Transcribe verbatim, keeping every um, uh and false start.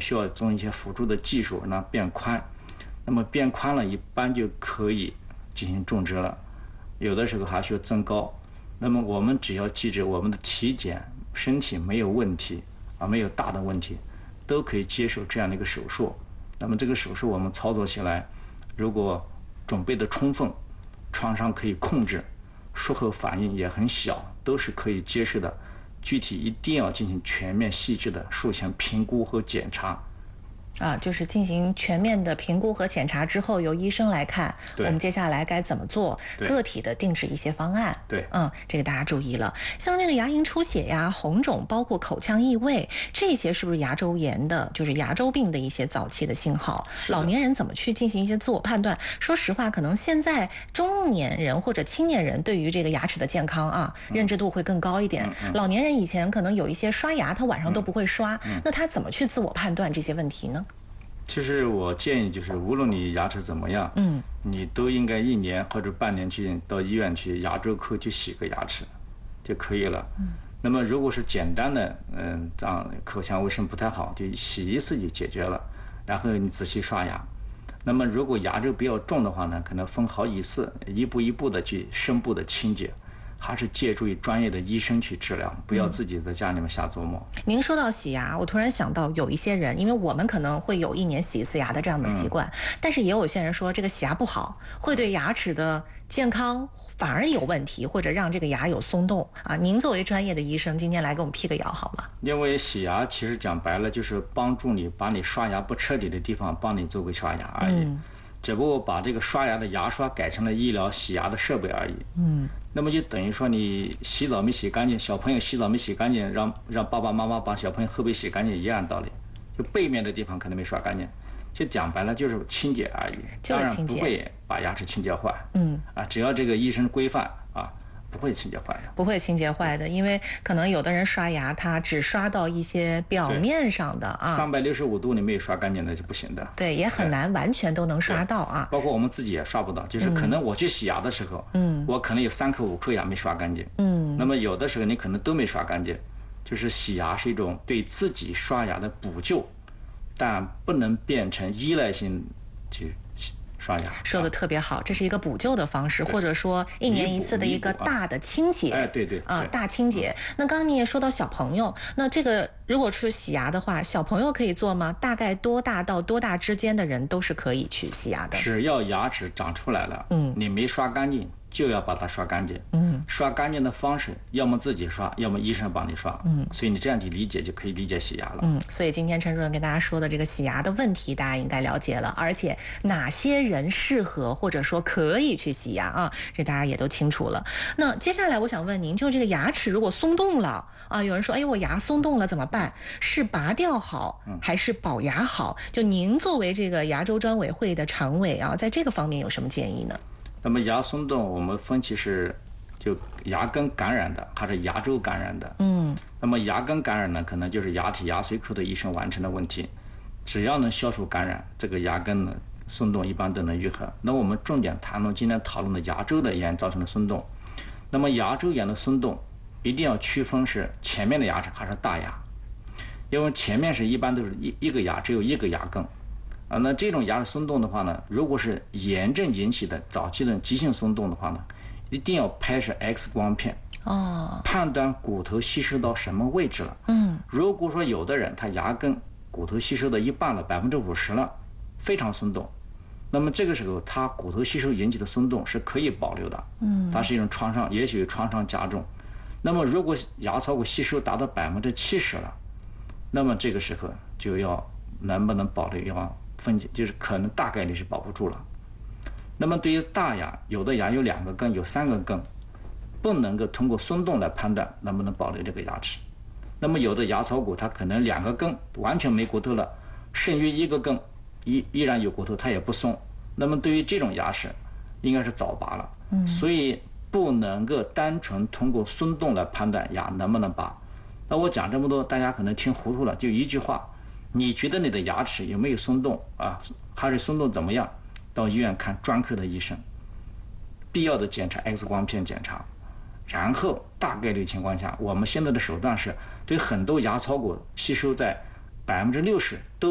需要做一些辅助的技术让它变宽。那么变宽了，一般就可以进行种植了。有的时候还需要增高。那么我们只要记着我们的体检，身体没有问题啊，没有大的问题，都可以接受这样的一个手术。那么这个手术我们操作起来，如果准备的充分，创伤可以控制，术后反应也很小，都是可以接受的。具体一定要进行全面细致的术前评估和检查。 啊，就是进行全面的评估和检查之后，由医生来看我们接下来该怎么做，个体的定制一些方案。 对， 嗯，这个大家注意了。像这个牙龈出血呀、红肿，包括口腔异味，这些是不是牙周炎的，就是牙周病的一些早期的信号？老年人怎么去进行一些自我判断？说实话，可能现在中年人或者青年人对于这个牙齿的健康啊，嗯、认知度会更高一点。嗯嗯、老年人以前可能有一些刷牙，他晚上都不会刷，嗯、那他怎么去自我判断这些问题呢？ 其实我建议就是，无论你牙齿怎么样，嗯，你都应该一年或者半年去到医院去牙周科去洗个牙齿，就可以了。嗯，那么如果是简单的，嗯，这样口腔卫生不太好，就洗一次就解决了，然后你仔细刷牙。那么如果牙周比较重的话呢，可能分好几次，一步一步的去深部的清洁。还是借助于专业的医生去治疗，不要自己在家里面瞎琢磨。 嗯、您说到洗牙，我突然想到有一些人，因为我们可能会有一年洗一次牙的这样的习惯，嗯、但是也有些人说这个洗牙不好，会对牙齿的健康反而有问题，或者让这个牙有松动啊。您作为专业的医生，今天来给我们辟个谣好吗？ 因为洗牙其实讲白了就是帮助你把你刷牙不彻底的地方帮你做个刷牙而已。嗯，只不过把这个刷牙的牙刷改成了医疗洗牙的设备而已。嗯，那么就等于说你洗澡没洗干净，小朋友洗澡没洗干净，让让爸爸妈妈把小朋友后背洗干净一样道理，就背面的地方可能没刷干净，就讲白了就是清洁而已， 就是清洁， 当然不会把牙齿清洁坏。嗯，啊，只要这个医生规范啊。不会清洁坏的， 不会清洁坏的，因为可能有的人刷牙，他只刷到一些表面上的啊， 三百六十五度你没有刷干净那就不行的。 对，也很难完全都能刷到啊。 包括我们自己也刷不到，就是可能我去洗牙的时候，嗯，我可能有三颗五颗牙没刷干净，嗯，那么有的时候你可能都没刷干净，就是洗牙是一种对自己刷牙的补救，但不能变成依赖性去。刷牙说的特别好，这是一个补救的方式，或者说一年一次的一个大的清洁。 哎，对对啊，大清洁。那刚刚你也说到小朋友，那这个如果是洗牙的话，小朋友可以做吗？大概多大到多大之间的人都是可以去洗牙的。 只要牙齿长出来了，嗯，你没刷干净，就要把它刷干净。嗯，刷干净的方式，要么自己刷，要么医生帮你刷。嗯，所以你这样去理解就可以理解洗牙了。 嗯，所以今天陈主任跟大家说的这个洗牙的问题，大家应该了解了，而且哪些人适合或者说可以去洗牙啊，这大家也都清楚了。那接下来我想问您，就这个牙齿如果松动了啊，有人说，哎，我牙松动了怎么办？是拔掉好还是保牙好？就您作为这个牙周专委会的常委啊，在这个方面有什么建议呢？ 那么牙松动，我们分析是就牙根感染的还是牙周感染的。嗯，那么牙根感染呢，可能就是牙体牙髓科的医生完成的问题，只要能消除感染，这个牙根呢松动一般都能愈合。那我们重点谈论今天讨论的牙周的炎造成的松动。那么牙周炎的松动一定要区分是前面的牙齿还是大牙，因为前面是一般都是一一个牙只有一个牙根。啊，那这种牙齿松动的话呢，如果是炎症引起的早期的急性松动的话呢，一定要拍摄 X 光片，哦，判断骨头吸收到什么位置了。嗯，如果说有的人他牙根骨头吸收到一半了，百分之五十了，非常松动，那么这个时候他骨头吸收引起的松动是可以保留的。嗯，它是一种创伤，也许创伤加重。那么如果牙槽骨吸收达到百分之七十了，那么这个时候就要能不能保留要。分解就是可能大概率是保不住了。那么对于大牙，有的牙有两个根，有三个根，不能够通过松动来判断能不能保留这个牙齿。那么有的牙槽骨它可能两个根完全没骨头了，剩余一个根依依然有骨头，它也不松。那么对于这种牙齿，应该是早拔了。嗯，所以不能够单纯通过松动来判断牙能不能拔。那我讲这么多，大家可能听糊涂了，就一句话。你觉得你的牙齿有没有松动啊？还是松动怎么样？到医院看专科的医生，必要的检查 X 光片检查，然后大概率情况下，我们现在的手段是对很多牙槽骨吸收在百分之六十都。